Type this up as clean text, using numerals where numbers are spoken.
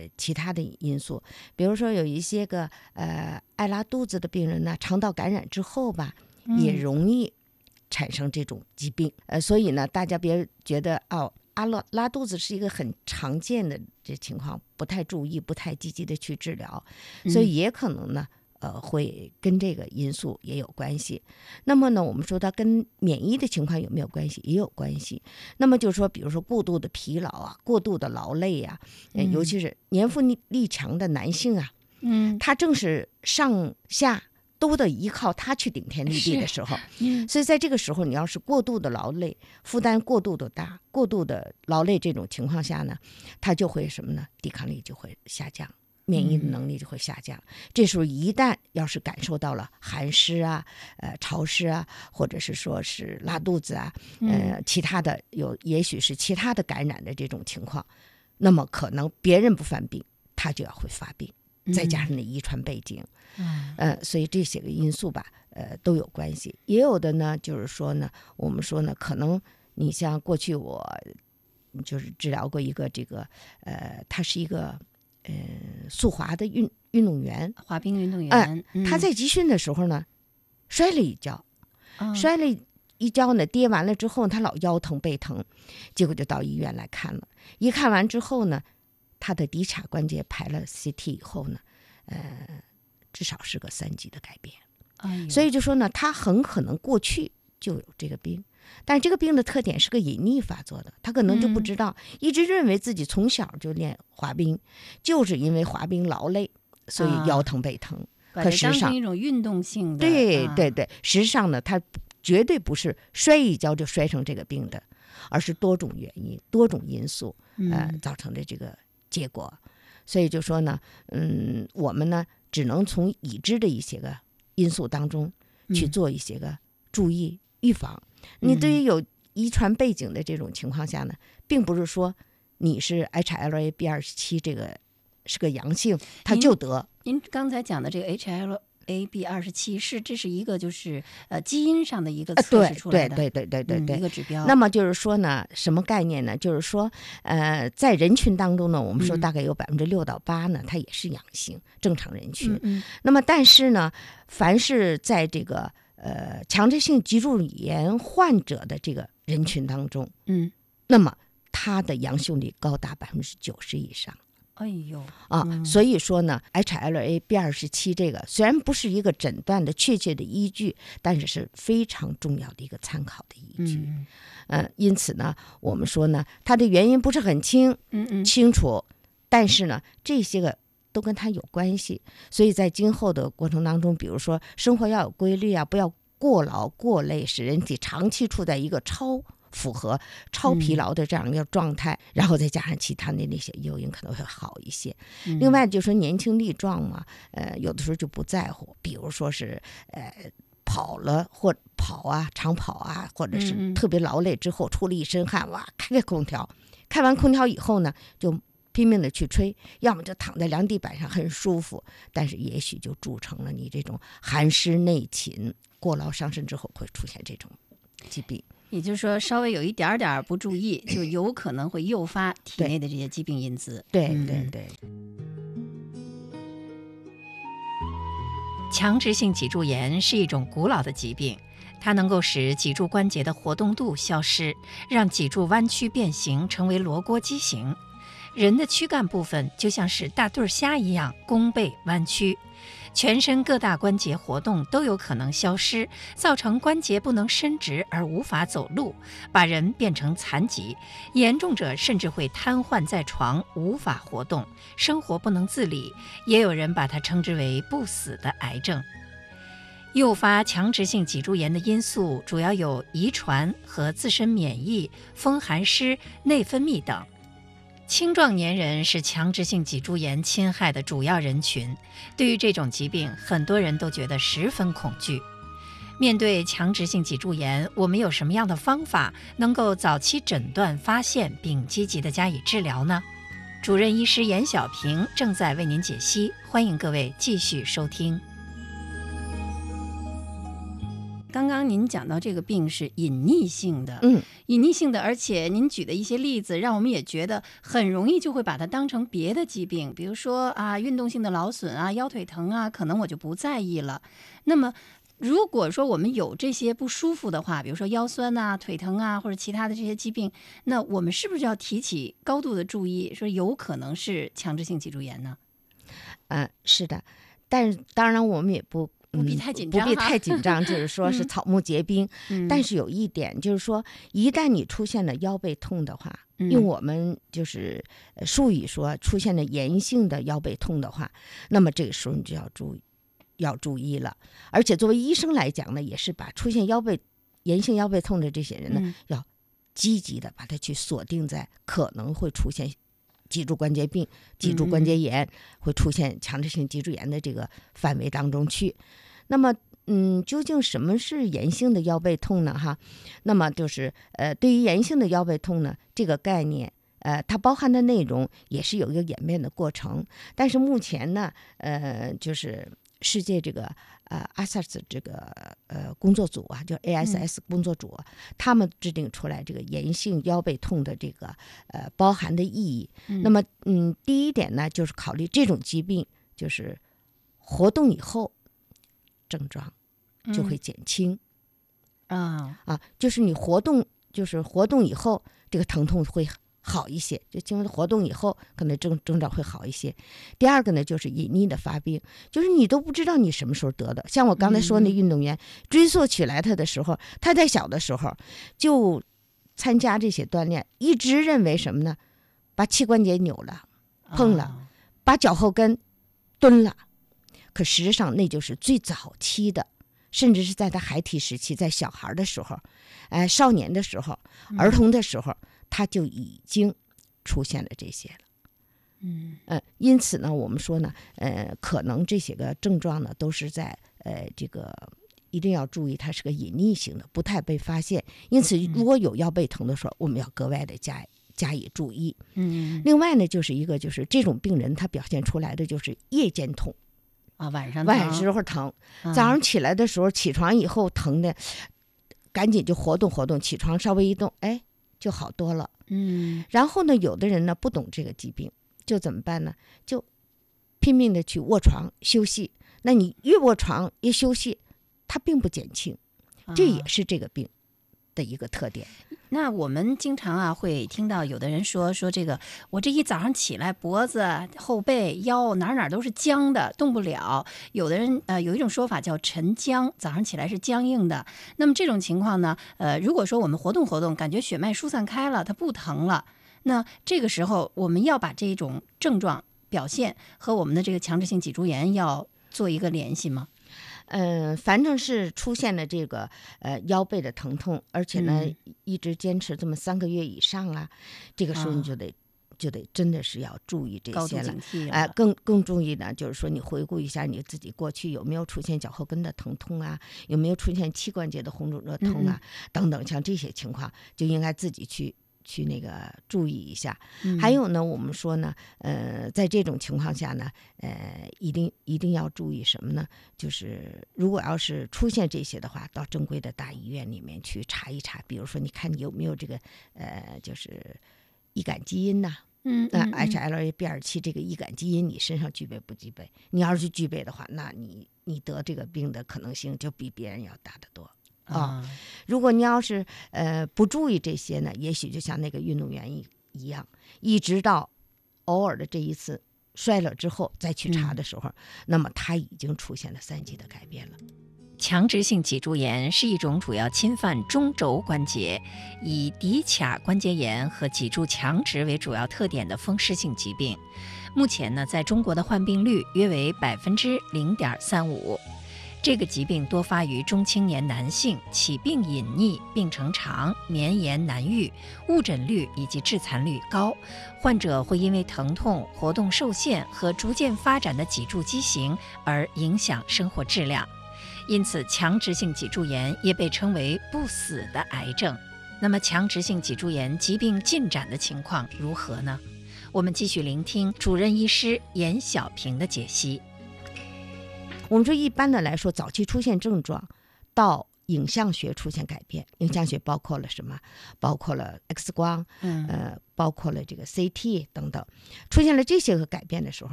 其他的因素，比如说有一些个爱拉肚子的病人呢，肠道感染之后吧，也容易产生这种疾病。所以呢，大家别觉得拉肚子是一个很常见的这情况，不太注意，不太积极的去治疗，所以也可能呢，会跟这个因素也有关系。那么呢，我们说它跟免疫的情况有没有关系？也有关系。那么就是说，比如说过度的疲劳啊，过度的劳累啊，尤其是年富力强的男性啊，他正是上下都得依靠他去顶天立地的时候，所以在这个时候，你要是过度的劳累，负担过度的大，过度的劳累这种情况下呢，他就会什么呢？抵抗力就会下降，免疫能力就会下降。这时候一旦要是感受到了寒湿啊、潮湿啊，或者是说是拉肚子啊，其他的也许是其他的感染的这种情况，那么可能别人不犯病，他就要会发病。再加上那遗传背景，所以这些个因素吧，都有关系。也有的呢，就是说呢，我们说呢，可能你像过去我就是治疗过一个这个，他是一个速滑的运动员， 滑冰运动员， 他在集训的时候呢，摔了一跤，呢，跌完了之后，他老腰疼背疼，结果就到医院来看了。一看完之后呢，他的骶髂关节排了 CT 以后呢，至少是个3级的改变。所以就说呢，他很可能过去就有这个病，但是这个病的特点是个隐匿发作的，他可能就不知道，一直认为自己从小就练滑冰，就是因为滑冰劳累，所以腰疼背疼。 可实际上一种运动性的， 对，实际上呢，他绝对不是摔一跤就摔成这个病的，而是多种原因、多种因素造成的这个结果。所以就说呢，我们呢只能从已知的一些个因素当中去做一些个注意预防。你对于有遗传背景的这种情况下呢，并不是说你是 HLA-B27 这个是个阳性，他就得。 您刚才讲的这个 HLA-B27这是一个就是基因上的一个测试出来的， 对一个指标。 那么就是说呢，什么概念呢？就是说，在人群当中呢，我们说大概有6%到8%呢，它也是阳性，正常人群。那么但是呢，凡是在这个强直性脊柱炎患者的这个人群当中，那么它的阳性率高达90%以上。 哎呦所以说呢 ，HLA-B27 这个虽然不是一个诊断的确切的依据，但是是非常重要的一个参考的依据。因此呢，我们说呢，它的原因不是很清楚，但是呢，这些个都跟它有关系。所以在今后的过程当中，比如说生活要有规律啊，不要过劳过累，使人体长期处在一个符合超疲劳的这样一个状态，然后再加上其他的那些诱因可能会好一些。另外就说年轻力壮嘛，有的时候就不在乎，比如说是跑了或长跑啊，或者是特别劳累之后出了一身汗，哇，开空调，开完空调以后呢，就拼命的去吹，要么就躺在凉地板上很舒服，但是也许就铸成了你这种寒湿内侵，过劳伤身之后会出现这种疾病。 也就是说，稍微有一点点不注意，就有可能会诱发体内的这些疾病因子。 对。 强直性脊柱炎是一种古老的疾病，它能够使脊柱关节的活动度消失，让脊柱弯曲变形，成为罗锅畸形。人的躯干部分就像是大对虾一样弓背弯曲，全身各大关节活动都有可能消失，造成关节不能伸直而无法走路，把人变成残疾，严重者甚至会瘫痪在床，无法活动，生活不能自理，也有人把它称之为不死的癌症。诱发强直性脊柱炎的因素主要有遗传和自身免疫、风寒湿、内分泌等。青壮年人是强直性脊柱炎侵害的主要人群，对于这种疾病，很多人都觉得十分恐惧。面对强直性脊柱炎，我们有什么样的方法能够早期诊断发现并积极地加以治疗呢？主任医师严小平正在为您解析，欢迎各位继续收听。 刚刚您讲到这个病是隐匿性的，隐匿性的，而且您举的一些例子，让我们也觉得很容易就会把它当成别的疾病，比如说啊，运动性的劳损啊，腰腿疼啊，可能我就不在意了。那么，如果说我们有这些不舒服的话，比如说腰酸啊、腿疼啊，或者其他的这些疾病，那我们是不是就要提起高度的注意，说有可能是强直性脊柱炎呢？ 是的，但是当然我们也不必太紧张， 不必太紧张，就是说是草木皆兵。但是有一点就是说，一旦你出现了腰背痛的话，用我们就是术语说出现了炎性的腰背痛的话，那么这个时候你就要注意了。而且作为医生来讲呢，也是把出现炎性腰背痛的这些人呢，要积极的把它去锁定在可能会出现脊柱关节病、脊柱关节炎，会出现强直性脊柱炎的这个范围当中去。那么究竟什么是炎性的腰背痛呢？那么就是对于炎性的腰背痛呢，这个概念它包含的内容也是有一个演变的过程。但是目前呢就是世界这个ASAS 这个工作组啊，叫 ASS 工作组他们制定出来这个炎性腰背痛的这个包含的意义。那么第一点呢，就是考虑这种疾病就是活动以后症状就会减轻。就是你活动以后这个疼痛会好一些，就经过活动以后可能症状会好一些。第二个呢，就是隐匿的发病，就是你都不知道你什么时候得的。像我刚才说那运动员，追溯起来他的时候，他在小的时候就参加这些锻炼，一直认为什么呢？把膝关节扭了、碰了，把脚后跟蹲了。可实际上那就是最早期的，甚至是在他孩提时期，在小孩的时候，少年的时候、儿童的时候，他就已经出现了这些了。因此呢，我们说呢，可能这些个症状呢，都是在这个一定要注意，它是个隐匿性的，不太被发现。因此，如果有腰背疼的时候，我们要格外的加以注意。另外呢，就是一个就是这种病人他表现出来的就是夜间痛。晚时候疼，早上起来的时候，起床以后疼的，赶紧就活动活动，起床稍微一动，就好多了。然后呢，有的人呢不懂这个疾病，就怎么办呢？就拼命的去卧床休息。那你越卧床越休息，它并不减轻，这也是这个病的一个特点。 那我们经常会听到有的人说这个，我这一早上起来脖子、后背、腰哪都是僵的，动不了。有的人有一种说法叫沉僵，早上起来是僵硬的。那么这种情况呢，如果说我们活动活动，感觉血脉疏散开了，它不疼了，那这个时候我们要把这种症状表现和我们的这个强直性脊柱炎要做一个联系吗？ 反正是出现了这个腰背的疼痛，而且呢一直坚持这么3个月以上啊，这个时候你就得真的是要注意这些了， 高度警惕了。 更注意呢，就是说你回顾一下你自己过去有没有出现脚后跟的疼痛啊，有没有出现膝关节的红肿热痛啊，等等，像这些情况就应该自己去那个注意一下。还有呢，我们说呢，在这种情况下呢，一定要注意什么呢？就是如果要是出现这些的话，到正规的大医院里面去查一查，比如说你看你有没有这个就是易感基因呐。HLA-B27这个易感基因你身上具备不具备？你要是具备的话，那你得这个病的可能性就比别人要大得多。如果你要是不注意这些呢，也许就像那个运动员一样，一直到偶尔的这一次摔了之后再去查的时候，那么他已经出现了3级的改变了。 强直性脊柱炎是一种主要侵犯中轴关节，以骶髂关节炎和脊柱强直为主要特点的风湿性疾病。目前呢，在中国的患病率约为0.35%。这个疾病多发于中青年男性，起病隐匿，病程长，绵延难愈，误诊率以及致残率高。患者会因为疼痛、活动受限和逐渐发展的脊柱畸形而影响生活质量。因此，强直性脊柱炎也被称为不死的癌症。那么，强直性脊柱炎疾病进展的情况如何呢？我们继续聆听主任医师严小平的解析。 我们说一般的来说，早期出现症状到影像学出现改变。影像学包括了什么？包括了 X 光，包括了这个 CT 等等。出现了这些个改变的时候